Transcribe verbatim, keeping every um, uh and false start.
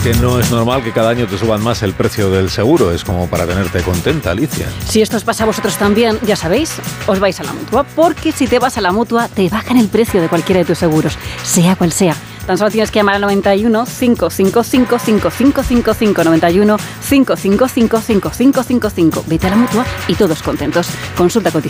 que no es normal que cada año te suban más el precio del seguro. Es como para tenerte contenta, Alicia. Si esto os pasa a vosotros también, ya sabéis, os vais a la Mutua, porque si te vas a la Mutua, te bajan el precio de cualquiera de tus seguros, sea cual sea. Tan solo tienes que llamar al noventa y uno, cinco cinco cinco, cinco cinco cinco cinco, noventa y uno, cinco cinco cinco, cinco cinco cinco cinco. Vete a la Mutua y todos contentos. Consulta condiciones.